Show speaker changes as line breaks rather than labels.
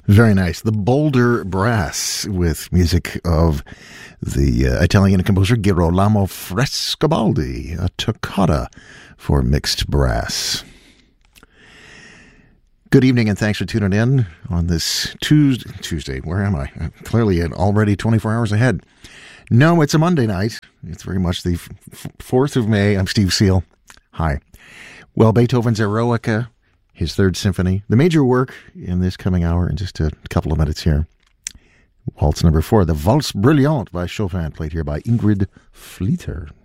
Very nice. The Boulder Brass with music of the Italian composer Girolamo Frescobaldi, a toccata for mixed brass. Good evening and thanks for tuning in on this Tuesday. Where am I? I'm clearly already 24 hours ahead. No, it's a Monday night. It's very much the 4th of May. I'm Steve Seal. Hi. Well, Beethoven's Eroica, his Third Symphony, the major work in this coming hour in just a couple of minutes here. Waltz number 4, the Valse Brillante by Chopin, played here by Ingrid Fleeter.